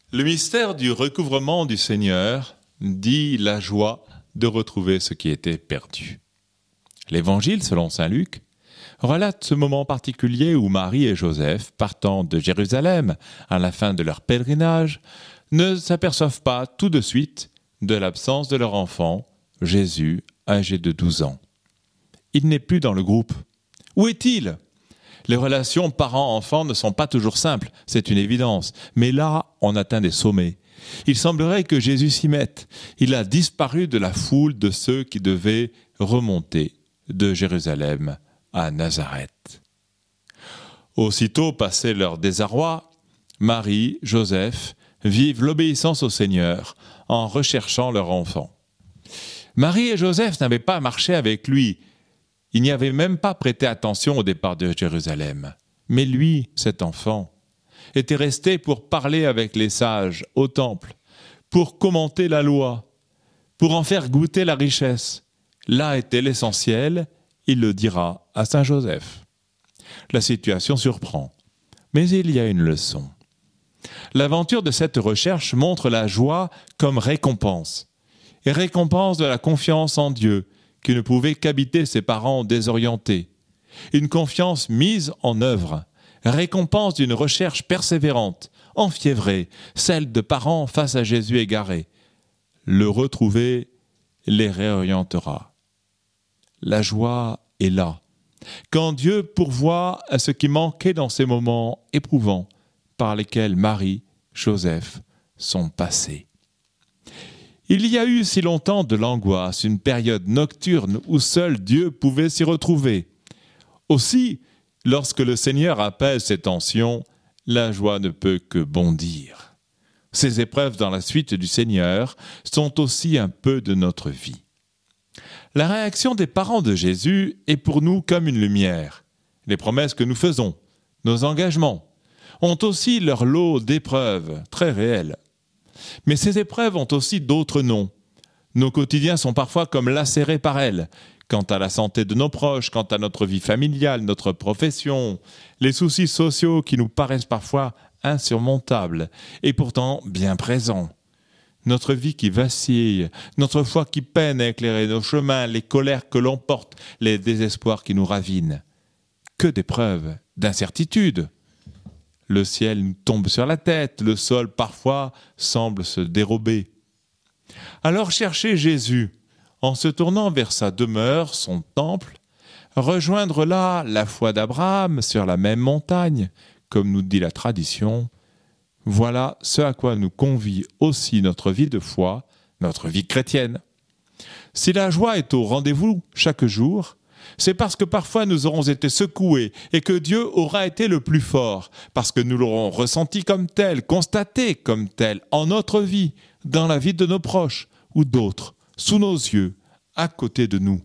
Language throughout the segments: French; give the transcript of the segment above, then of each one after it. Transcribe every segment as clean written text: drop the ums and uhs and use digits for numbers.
Le mystère du recouvrement du Seigneur dit la joie de retrouver ce qui était perdu. L'Évangile, selon saint Luc, relate ce moment particulier où Marie et Joseph, partant de Jérusalem à la fin de leur pèlerinage, ne s'aperçoivent pas tout de suite de l'absence de leur enfant, Jésus, âgé de 12 ans. Il n'est plus dans le groupe. Où est-il ? Les relations parents-enfants ne sont pas toujours simples, c'est une évidence. Mais là, on atteint des sommets. Il semblerait que Jésus s'y mette. Il a disparu de la foule de ceux qui devaient remonter de Jérusalem à Nazareth. Aussitôt passé leur désarroi, Marie, Joseph vivent l'obéissance au Seigneur en recherchant leur enfant. Marie et Joseph n'avaient pas marché avec lui. Il n'y avait même pas prêté attention au départ de Jérusalem. Mais lui, cet enfant, était resté pour parler avec les sages au temple, pour commenter la loi, pour en faire goûter la richesse. Là était l'essentiel, il le dira à Saint Joseph. La situation surprend, mais il y a une leçon. L'aventure de cette recherche montre la joie comme récompense, et récompense de la confiance en Dieu, qui ne pouvait qu'habiter ses parents désorientés. Une confiance mise en œuvre, récompense d'une recherche persévérante, enfiévrée, celle de parents face à Jésus égaré. Le retrouver les réorientera. La joie est là, quand Dieu pourvoit à ce qui manquait dans ces moments éprouvants par lesquels Marie, Joseph sont passés. Il y a eu si longtemps de l'angoisse, une période nocturne où seul Dieu pouvait s'y retrouver. Aussi, lorsque le Seigneur apaise ces tensions, la joie ne peut que bondir. Ces épreuves dans la suite du Seigneur sont aussi un peu de notre vie. La réaction des parents de Jésus est pour nous comme une lumière. Les promesses que nous faisons, nos engagements, ont aussi leur lot d'épreuves très réelles. Mais ces épreuves ont aussi d'autres noms. Nos quotidiens sont parfois comme lacérés par elles, quant à la santé de nos proches, quant à notre vie familiale, notre profession, les soucis sociaux qui nous paraissent parfois insurmontables et pourtant bien présents. Notre vie qui vacille, notre foi qui peine à éclairer nos chemins, les colères que l'on porte, les désespoirs qui nous ravinent. Que d'épreuves, d'incertitudes. Le ciel nous tombe sur la tête, le sol parfois semble se dérober. Alors cherchez Jésus, en se tournant vers sa demeure, son temple, rejoindre là la foi d'Abraham sur la même montagne, comme nous dit la tradition. Voilà ce à quoi nous convie aussi notre vie de foi, notre vie chrétienne. Si la joie est au rendez-vous chaque jour, c'est parce que parfois nous aurons été secoués et que Dieu aura été le plus fort, parce que nous l'aurons ressenti comme tel, constaté comme tel, en notre vie, dans la vie de nos proches ou d'autres, sous nos yeux, à côté de nous.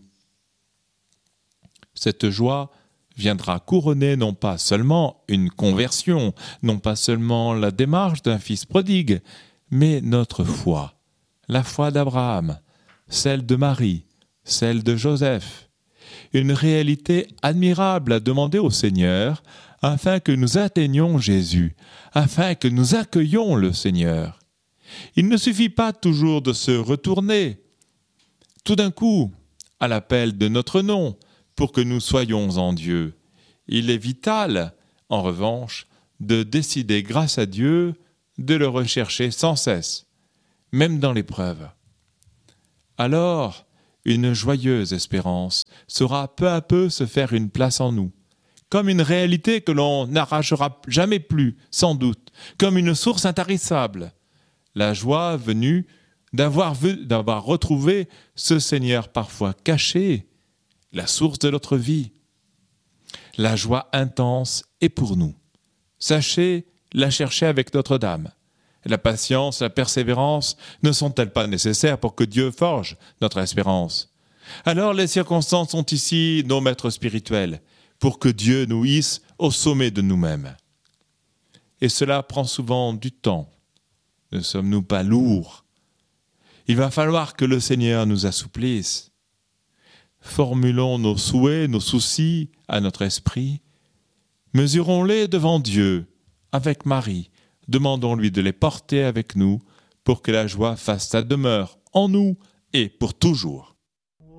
Cette joie viendra couronner non pas seulement une conversion, non pas seulement la démarche d'un fils prodigue, mais notre foi, la foi d'Abraham, celle de Marie, celle de Joseph. Une réalité admirable à demander au Seigneur afin que nous atteignions Jésus, afin que nous accueillions le Seigneur. Il ne suffit pas toujours de se retourner tout d'un coup à l'appel de notre nom pour que nous soyons en Dieu. Il est vital, en revanche, de décider grâce à Dieu de le rechercher sans cesse, même dans l'épreuve. Alors, une joyeuse espérance saura peu à peu se faire une place en nous, comme une réalité que l'on n'arrachera jamais plus, sans doute, comme une source intarissable. La joie venue d'avoir retrouvé ce Seigneur parfois caché, la source de notre vie. La joie intense est pour nous. Sachez la chercher avec Notre-Dame. La patience, la persévérance ne sont-elles pas nécessaires pour que Dieu forge notre espérance ? Alors les circonstances sont ici nos maîtres spirituels, pour que Dieu nous hisse au sommet de nous-mêmes. Et cela prend souvent du temps. Ne sommes-nous pas lourds ? Il va falloir que le Seigneur nous assouplisse. Formulons nos souhaits, nos soucis à notre esprit. Mesurons-les devant Dieu, avec Marie, demandons-lui de les porter avec nous pour que la joie fasse sa demeure en nous et pour toujours.